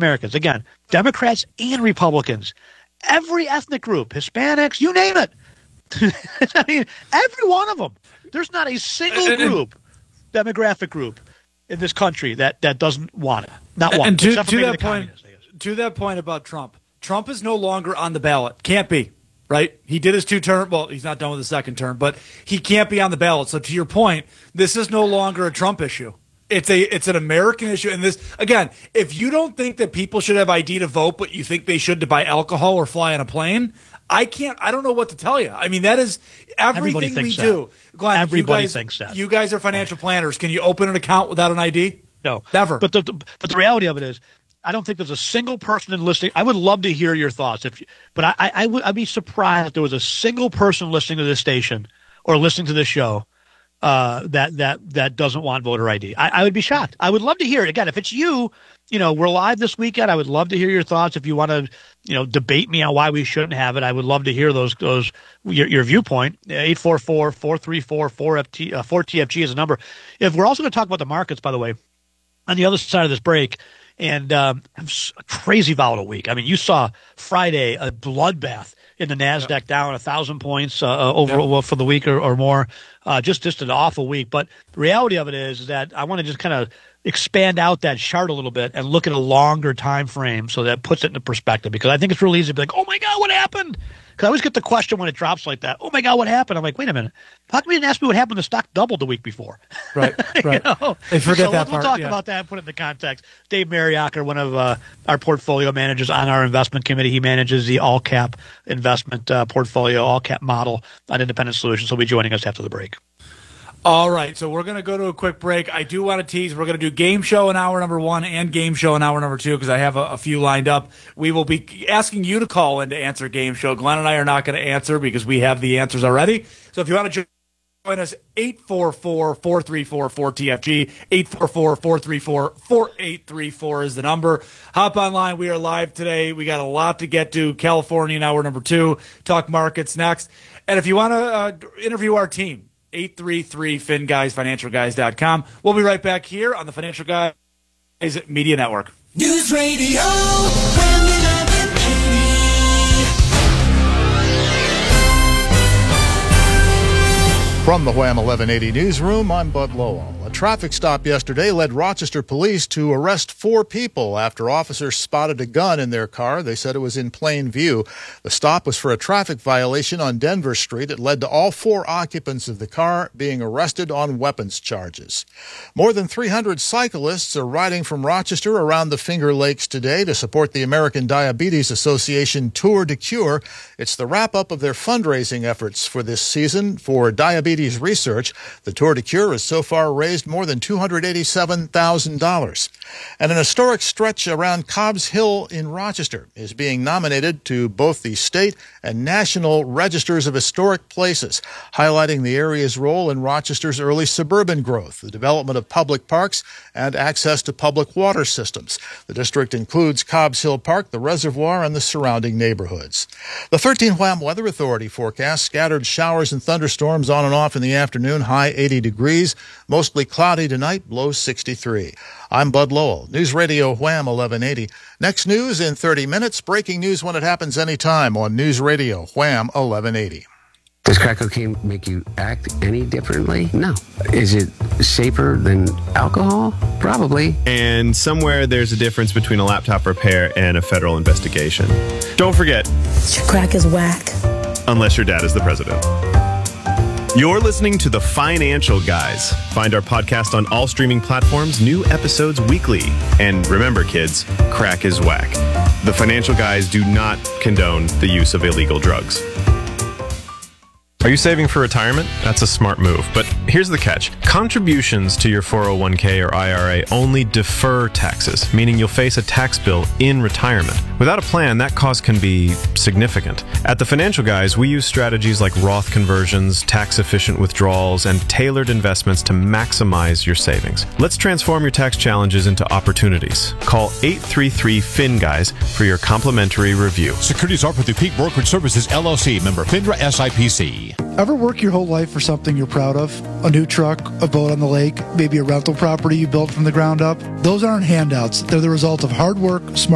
Americans. Again, Democrats and Republicans. Every ethnic group, Hispanics, you name it. I mean, every one of them. There's not a single group, demographic group in this country that doesn't want it. Not one. And to that point about Trump is no longer on the ballot. Can't be, right? He did his 2 term. Well, he's not done with the second term, but he can't be on the ballot. So to your point, this is no longer a Trump issue. It's an American issue. And this, again, if you don't think that people should have ID to vote, but you think they should to buy alcohol or fly on a plane, I don't know what to tell you. I mean, that is everything we do. Glenn, everybody thinks that. You guys are financial planners. Can you open an account without an ID? No. Never. But the reality of it is, I don't think there's a single person in listening. I would love to hear your thoughts. But I'd be surprised if there was a single person listening to this station or listening to this show that doesn't want voter ID. I would be shocked. I would love to hear it. Again, if it's you, we're live this weekend. I would love to hear your thoughts. If you want to, debate me on why we shouldn't have it, I would love to hear your viewpoint. 844-434-4TFG is a number. If we're also going to talk about the markets, by the way, on the other side of this break, and a crazy volatile week. I mean, you saw Friday a bloodbath in the NASDAQ, down 1,000 points over for the week or more. Just an awful week. But the reality of it is that I want to just kind of expand out that chart a little bit and look at a longer time frame so that puts it into perspective, because I think it's really easy to be like, oh my God, what happened? Because I always get the question when it drops like that, oh my God, what happened? I'm like, wait a minute. How come you didn't ask me what happened? The stock doubled the week before. Right. They forget that part. We'll talk about that and put it into context. Dave Mariacker, one of our portfolio managers on our investment committee, he manages the all-cap investment portfolio, all-cap model on Independent Solutions. He'll be joining us after the break. All right, so we're going to go to a quick break. I do want to tease, we're going to do Game Show in hour number 1 and Game Show in hour number 2 because I have a few lined up. We will be asking you to call in to answer Game Show. Glenn and I are not going to answer because we have the answers already. So if you want to join us, 844-434-4TFG, 844-434-4834 is the number. Hop online. We are live today. We got a lot to get to. California in hour number 2. Talk markets next. And if you want to interview our team, 833-FinGuys, FinancialGuys.com. We'll be right back here on the Financial Guys Media Network. News Radio, Wham 1180. From the Wham 1180 newsroom, I'm Bud Lowell. A traffic stop yesterday led Rochester police to arrest 4 people after officers spotted a gun in their car. They said it was in plain view. The stop was for a traffic violation on Denver Street. It led to all 4 occupants of the car being arrested on weapons charges. More than 300 cyclists are riding from Rochester around the Finger Lakes today to support the American Diabetes Association Tour de Cure. It's the wrap-up of their fundraising efforts for this season for diabetes research. The Tour de Cure has so far raised more than $287,000. And an historic stretch around Cobb's Hill in Rochester is being nominated to both the state and national registers of historic places, highlighting the area's role in Rochester's early suburban growth, the development of public parks, and access to public water systems. The district includes Cobb's Hill Park, the reservoir, and the surrounding neighborhoods. The 13 Wham Weather Authority forecasts scattered showers and thunderstorms on and off in the afternoon, high 80 degrees, mostly cloudy tonight, low 63. I'm Bud Lowell, News Radio Wham 1180. Next news in 30 minutes, breaking news when it happens anytime on News Radio Wham 1180. Does crack cocaine make you act any differently? No. Is it safer than alcohol? Probably. And somewhere there's a difference between a laptop repair and a federal investigation. Don't forget, your crack is whack. Unless your dad is the president. You're listening to The Financial Guys. Find our podcast on all streaming platforms, new episodes weekly. And remember, kids, crack is whack. The Financial Guys do not condone the use of illegal drugs. Are you saving for retirement? That's a smart move. But here's the catch. Contributions to your 401k or IRA only defer taxes, meaning you'll face a tax bill in retirement. Without a plan, that cost can be significant. At the Financial Guys, we use strategies like Roth conversions, tax-efficient withdrawals, and tailored investments to maximize your savings. Let's transform your tax challenges into opportunities. Call 833-FIN-GUYS for your complimentary review. Securities offered through Peak Brokerage Services, LLC, member FINRA SIPC. Ever work your whole life for something you're proud of? A new truck, a boat on the lake, maybe a rental property you built from the ground up? Those aren't handouts. They're the result of hard work, smart